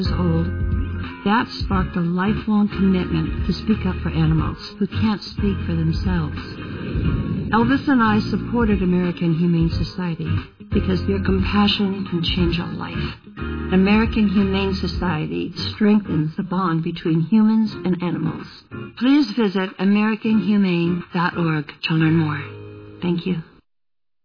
years old, that sparked a lifelong commitment to speak up for animals who can't speak for themselves. Elvis and I supported American Humane Society because their compassion can change a life. American Humane Society strengthens the bond between humans and animals. Please visit AmericanHumane.org to learn more. Thank you.